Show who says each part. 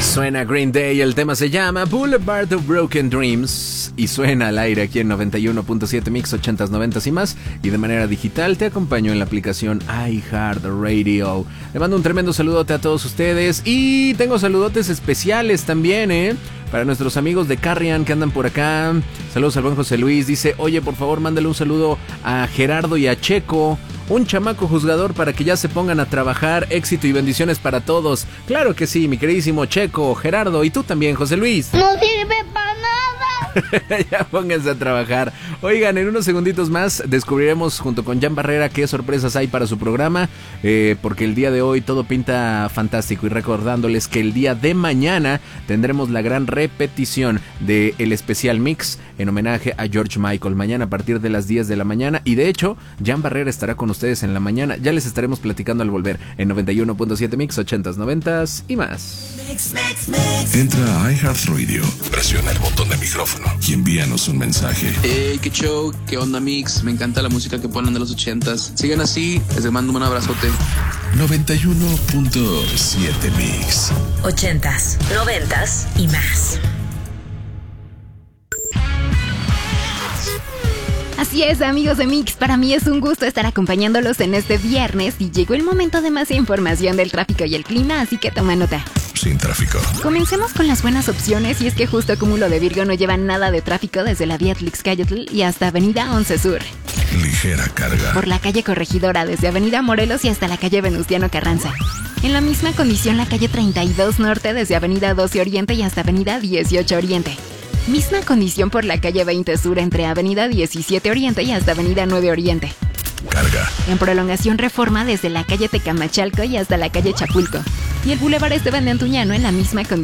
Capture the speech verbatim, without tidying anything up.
Speaker 1: Suena Green Day, el tema se llama Boulevard of Broken Dreams y suena al aire aquí en noventa y uno punto siete Mix, ochentas, noventas y más, y de manera digital te acompaño en la aplicación iHeartRadio. Le mando un tremendo saludote a todos ustedes y tengo saludotes especiales también, ¿eh? Para nuestros amigos de Carrion que andan por acá. Saludos al buen José Luis. Dice, oye, por favor, mándale un saludo a Gerardo y a Checo, un chamaco juzgador, para que ya se pongan a trabajar. Éxito y bendiciones para todos. Claro que sí, mi queridísimo Checo, Gerardo, y tú también, José Luis.
Speaker 2: No sirve para nada.
Speaker 1: Ya pónganse a trabajar. Oigan, en unos segunditos más descubriremos junto con Jan Barrera qué sorpresas hay para su programa, eh, porque el día de hoy todo pinta fantástico, y recordándoles que el día de mañana tendremos la gran repetición del especial Mix en homenaje a George Michael, mañana a partir de las diez de la mañana, y de hecho Jan Barrera estará con ustedes en la mañana. Ya les estaremos platicando al volver en noventa y uno punto siete Mix, ochentas, noventas y más.
Speaker 3: Mix, mix, mix. Entra a iHeartRadio, presiona el botón de micrófono y envíanos un mensaje.
Speaker 4: Hey, qué show, qué onda Mix, me encanta la música que ponen de los ochentas. Sigan así, les mando un abrazote.
Speaker 3: noventa y uno punto siete Mix.
Speaker 5: Ochentas, noventas y más.
Speaker 6: Así es, amigos de Mix, para mí es un gusto estar acompañándolos en este viernes y llegó el momento de más información del tráfico y el clima, así que toma nota.
Speaker 3: Sin tráfico.
Speaker 6: Comencemos con las buenas opciones, y es que justo Cúmulo de Virgo no lleva nada de tráfico desde la vía Tlixcayotl y hasta Avenida once Sur.
Speaker 3: Ligera carga.
Speaker 6: Por la calle Corregidora desde Avenida Morelos y hasta la calle Venustiano Carranza. En la misma condición la calle treinta y dos Norte desde Avenida doce Oriente y hasta Avenida dieciocho Oriente. Misma condición por la calle veinte Sur entre Avenida diecisiete Oriente y hasta Avenida nueve Oriente.
Speaker 3: Carga.
Speaker 6: En prolongación Reforma desde la calle Tecamachalco y hasta la calle Chapulco. Y el Boulevard Esteban de Antuñano en la misma condición.